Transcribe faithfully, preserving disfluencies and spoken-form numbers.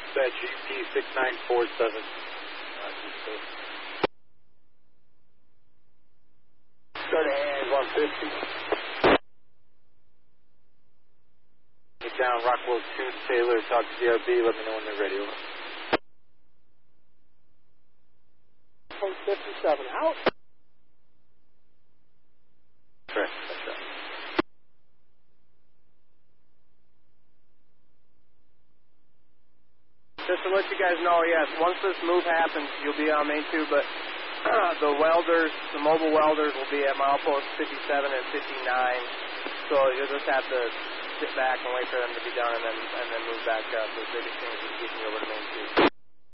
That G P six nine four seven. Start ahead one fifty. Get down Rockwell two, Taylor, talk to D R B, let me know when they're ready. Point fifty-seven, out. Correct, that's right. Just to let you guys know, yes, once this move happens, you'll be on main two, but uh, the welders, the mobile welders will be at milepost fifty-seven and fifty-nine, so you'll just have to sit back and wait for them to be done and then and then move back up. The biggest thing is just getting you over to main two.